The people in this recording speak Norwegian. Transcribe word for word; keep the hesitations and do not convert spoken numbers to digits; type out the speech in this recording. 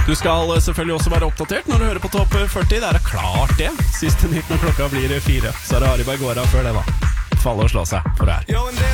Du skal selvfølgelig også være oppdatert når du hører på Topp førti. Det er klart det. Siste nytt når klokka blir fire. Så er det Ari Bergora før det da. Falle og slå seg for det her.